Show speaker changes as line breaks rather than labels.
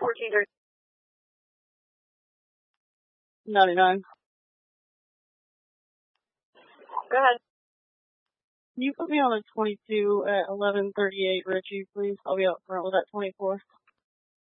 14:30.
99.
Go ahead.
Can you put me on a 22 at 11:38, Richie, please? I'll be out front with that 24.